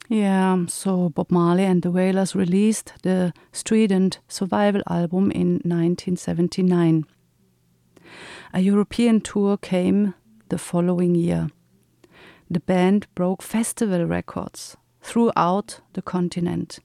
Yeah, so Bob Marley and the Wailers released the Strident Survival album in 1979. A European tour came the following year. The band broke festival records throughout the continent,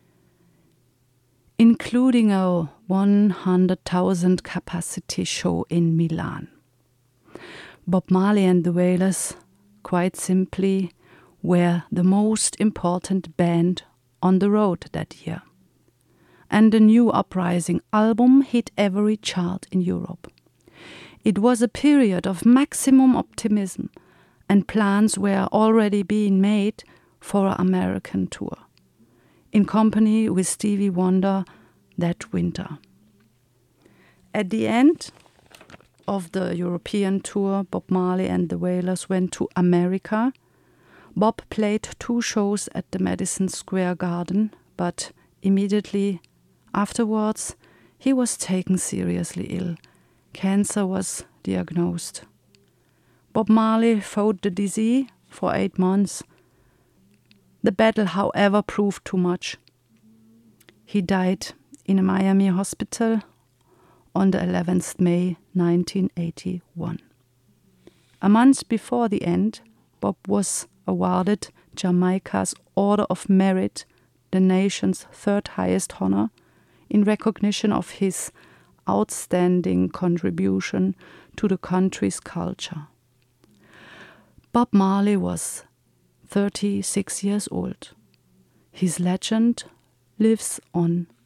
including a 100,000 capacity show in Milan. Bob Marley and the Wailers, quite simply, were the most important band on the road that year. And the new Uprising album hit every chart in Europe. It was a period of maximum optimism, and plans were already being made for an American tour, in company with Stevie Wonder that winter. At the end of the European tour, Bob Marley and the Wailers went to America. Bob played 2 shows at the Madison Square Garden, but immediately afterwards he was taken seriously ill. Cancer was diagnosed. Bob Marley fought the disease for 8 months. The battle, however, proved too much. He died in a Miami hospital on the 11th May 1981. A month before the end, Bob was awarded Jamaica's Order of Merit, the nation's 3rd highest honor, in recognition of his outstanding contribution to the country's culture. Bob Marley was 36 years old. His legend lives on